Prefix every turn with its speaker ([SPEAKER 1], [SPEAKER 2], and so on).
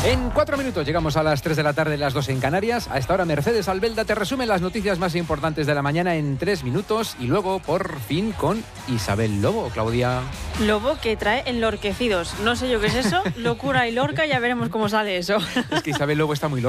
[SPEAKER 1] En 4 minutos llegamos a las 3 de la tarde, las 2 en Canarias. A esta hora Mercedes Albelda te resume las noticias más importantes de la mañana en 3 minutos y luego por fin con Isabel Lobo. Claudia.
[SPEAKER 2] Lobo que trae enlorquecidos. No sé yo qué es eso. Locura y Lorca, ya veremos cómo sale eso.
[SPEAKER 1] Es que Isabel Lobo está muy loca.